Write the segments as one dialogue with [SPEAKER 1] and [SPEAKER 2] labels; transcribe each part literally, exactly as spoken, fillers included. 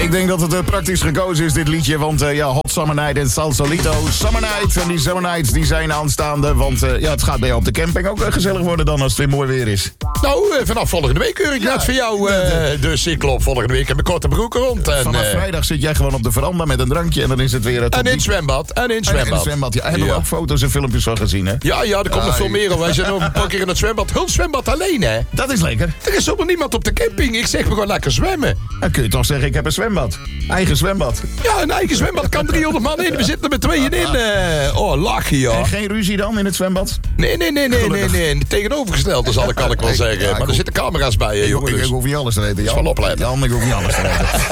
[SPEAKER 1] Ik denk dat het uh, praktisch gekozen is, dit liedje. Want uh, ja, Hot Summer Night en Salsalito Summer Night. En die Summer Nights die zijn aanstaande. Want uh, ja, het gaat bij jou op de camping ook uh, gezellig worden dan als het weer mooi weer is.
[SPEAKER 2] Nou, uh, vanaf volgende week keur ik ja, net voor jou uh, de cyclop. Volgende week in mijn korte broeken rond. En,
[SPEAKER 1] vanaf
[SPEAKER 2] uh,
[SPEAKER 1] vrijdag zit jij gewoon op de veranda met een drankje. En dan is het weer... Het
[SPEAKER 2] en in het zwembad. En in het zwembad. En in
[SPEAKER 1] het zwembad, ja. En hebben we ook foto's en filmpjes van gezien, hè?
[SPEAKER 2] Ja, ja, er komt nog veel meer op. Wij zijn nog een paar keer in het zwembad. Heel zwembad alleen, hè?
[SPEAKER 1] Dat is lekker.
[SPEAKER 2] Er is zomaar niemand op de camping. Ik zeg, we gaan lekker zwemmen.
[SPEAKER 1] Dan kun je toch zeggen, ik heb een zwembad. Eigen zwembad.
[SPEAKER 2] Ja, een eigen zwembad kan driehonderd man in. We zitten er met tweeën in. Uh, oh, lachen, joh.
[SPEAKER 1] En geen ruzie dan in het zwembad?
[SPEAKER 2] Nee, nee, nee, nee, nee, nee. Tegenovergestelde zal ik, kan ik wel zeggen.
[SPEAKER 1] Ja,
[SPEAKER 2] maar er zitten camera's bij, hè, jongen.
[SPEAKER 1] Ik,
[SPEAKER 2] dus.
[SPEAKER 1] ik hoef niet alles te weten.
[SPEAKER 2] Jan, opletten.
[SPEAKER 1] Jan, ik hoef niet alles te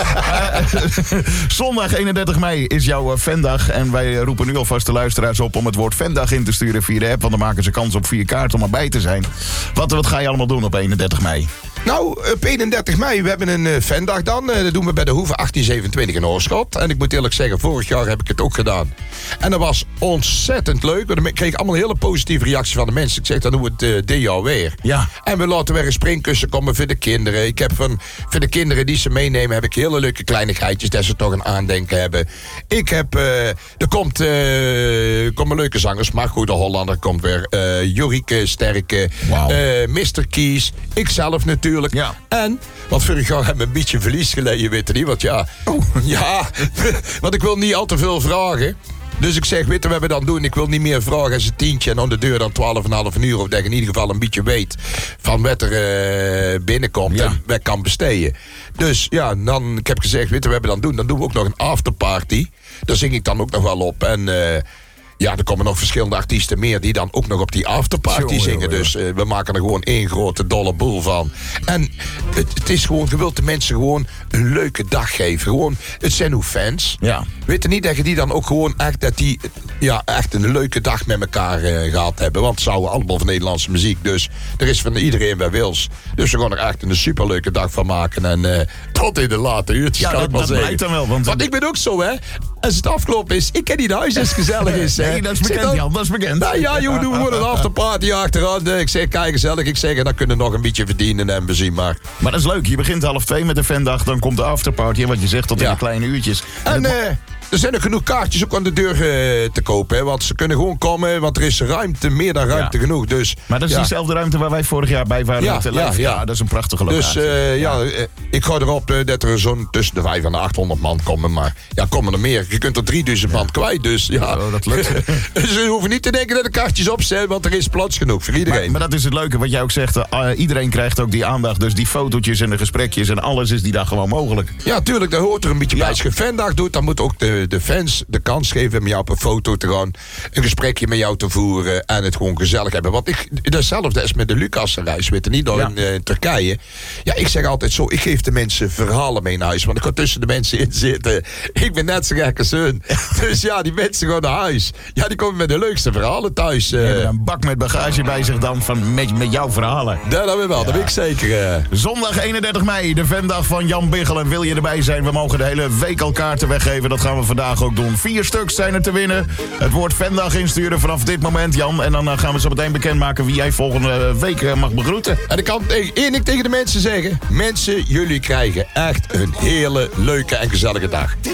[SPEAKER 1] weten. Zondag eenendertig mei is jouw Vendag. En wij roepen nu alvast de luisteraars op om het woord Vendag in te sturen via de app. Want dan maken ze kans op vier kaarten om erbij te zijn. Wat, wat ga je allemaal doen op eenendertig mei?
[SPEAKER 2] Nou, op eenendertig mei, we hebben een uh, Vendag dan. Uh, dat doen we bij de Hoeve achttien zevenentwintig in Oorschot. En ik moet eerlijk zeggen, vorig jaar heb ik het ook gedaan. En dat was ontzettend leuk. Want ik kreeg allemaal hele positieve reacties van de mensen. Ik zeg, dan doen we het uh, dit jaar weer.
[SPEAKER 1] Ja.
[SPEAKER 2] En we laten weer een springkussen komen voor de kinderen. Ik heb van, voor de kinderen die ze meenemen, heb ik hele leuke kleinigheidjes dat ze toch een aandenken hebben. Ik heb, uh, er komt, uh, komen leuke zangers. Marco de Hollander komt weer. Uh, Jorike Sterke.
[SPEAKER 1] Wow.
[SPEAKER 2] Uh, mister Kies. Ikzelf natuurlijk.
[SPEAKER 1] Ja.
[SPEAKER 2] En, want vorig jaar hebben we een beetje verlies geleden, weet je niet. Want ja,
[SPEAKER 1] oh.
[SPEAKER 2] ja, want ik wil niet al te veel vragen. Dus ik zeg, weet je wat we dan doen? Ik wil niet meer vragen als een tientje en aan de deur dan twaalf en half uur. Of dat je in ieder geval een beetje weet van wat er uh, binnenkomt ja. en wat kan besteden. Dus ja, dan, ik heb gezegd, weet je wat we dan doen? Dan doen we ook nog een afterparty. Daar zing ik dan ook nog wel op. En... Uh, ja, er komen nog verschillende artiesten meer die dan ook nog op die afterparty
[SPEAKER 1] Zo,
[SPEAKER 2] zingen.
[SPEAKER 1] joh, joh.
[SPEAKER 2] Dus uh, we maken er gewoon één grote dolle boel van. En het, het is gewoon, je wilt de mensen gewoon een leuke dag geven. Gewoon, het zijn uw fans.
[SPEAKER 1] Ja.
[SPEAKER 2] Weet je niet dat je die dan ook gewoon echt, dat die, ja, echt een leuke dag met elkaar uh, gehad hebben. Want ze houden allemaal van Nederlandse muziek. Dus er is van iedereen bij wils. Dus we gaan er echt een superleuke dag van maken. En uh, tot in de late uurtjes,
[SPEAKER 1] ja,
[SPEAKER 2] kan
[SPEAKER 1] dat,
[SPEAKER 2] ik wel
[SPEAKER 1] dat
[SPEAKER 2] zeggen.
[SPEAKER 1] blijkt dan wel. Want,
[SPEAKER 2] want ik ben ook zo, hè. Als het afgelopen is, ik ken niet huis als het gezellig is. Hè.
[SPEAKER 1] Nee, dat is bekend, dan, Jan, dat is bekend.
[SPEAKER 2] Nou ja, je doen gewoon een afterparty achteraan. Ik zeg, kijk gezellig. Ik zeg, dan kunnen we nog een beetje verdienen en we zien maar.
[SPEAKER 1] Maar dat is leuk. Je begint half twee met de Vendag, dan komt de afterparty. En wat je zegt, tot in
[SPEAKER 2] ja.
[SPEAKER 1] de kleine uurtjes.
[SPEAKER 2] En, en het... uh, er zijn er genoeg kaartjes ook aan de deur uh, te kopen. Hè, want ze kunnen gewoon komen, want er is ruimte, meer dan ruimte ja. genoeg. Dus,
[SPEAKER 1] maar dat is
[SPEAKER 2] ja.
[SPEAKER 1] diezelfde ruimte waar wij vorig jaar bij waren.
[SPEAKER 2] Ja,
[SPEAKER 1] met de
[SPEAKER 2] ja,
[SPEAKER 1] ja, ja, dat is een prachtige locatie.
[SPEAKER 2] Dus uh, ja, ja uh, ik ga erop uh, dat er zo'n tussen de vijfhonderd en de achthonderd man komen. Maar ja, komen er meer. Je kunt er drieduizend ja. man kwijt. Dus ja,
[SPEAKER 1] oh, dat lukt.
[SPEAKER 2] Dus je hoeft niet te denken dat de kaartjes op zijn, want er is plaats genoeg voor iedereen.
[SPEAKER 1] Maar, maar dat is het leuke, wat jij ook zegt. Uh, iedereen krijgt ook die aandacht. Dus die fotootjes en de gesprekjes en alles is die dag gewoon mogelijk.
[SPEAKER 2] Ja, tuurlijk, dat hoort er een beetje ja. bij. Als je een fandag doet, dan moet ook de, de fans de kans geven om jou op een foto te gaan, een gesprekje met jou te voeren en het gewoon gezellig hebben. Want ik, datzelfde is met de Lucasreis, weet je niet, door ja. in, uh, in Turkije. Ja, ik zeg altijd zo, ik geef de mensen verhalen mee naar huis, want ik ga tussen de mensen in zitten. Ik ben net zo gek als hun. Dus ja, die mensen gaan naar huis. Ja, die komen met de leukste verhalen thuis. Uh.
[SPEAKER 1] Ja, een bak met bagage bij zich dan van met, met jouw verhalen.
[SPEAKER 2] Ja, dat weet wel, ja. dat weet ik zeker. Uh.
[SPEAKER 1] Zondag eenendertig mei, de Vendag van Jan Biggel. En wil je erbij zijn, we mogen de hele week al kaarten weggeven. Dat gaan we vandaag ook doen. Vier stuks zijn er te winnen. Het woord Vendag insturen vanaf dit moment, Jan. En dan uh, gaan we zo meteen bekendmaken wie jij volgende week uh, mag begroeten.
[SPEAKER 2] En ik kan één ding tegen de mensen zeggen. Mensen, jullie krijgen echt een hele leuke en gezellige dag.